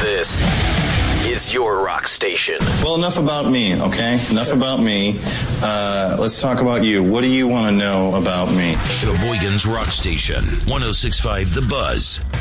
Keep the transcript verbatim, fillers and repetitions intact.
This is your rock station. Well, enough about me, okay? Enough about me. Uh, let's talk about you. What do you want to know about me? Sheboygan's Rock Station, one oh six point five The Buzz.